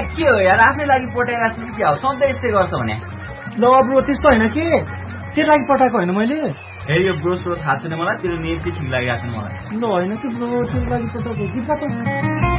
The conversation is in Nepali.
के हो यार आफ्नै लागि पटाइरहेको छु कि क्या हो सधैँ यस्तै गर्छ भने ल ब्रो त्यस्तो होइन के तेरो लागि पठाएको होइन मैले हे यो ब्रो थाहा छैन मलाई तेरो नेम चाहिँ ठिक लागिरहेको छ मलाई ल होइन कि ब्रो तेरो लागि पठाएको